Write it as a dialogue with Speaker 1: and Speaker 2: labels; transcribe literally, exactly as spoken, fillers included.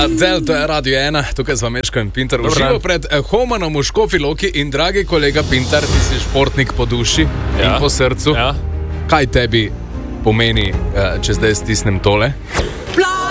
Speaker 1: Adel, to je Radio ena, tukaj z Vameško in Pintar. Uživo pred Homanom v Škofji Loki in dragi kolega Pintar, ti si športnik po duši ja. in po srcu. Ja. Kaj tebi pomeni, če zdaj stisnem tole?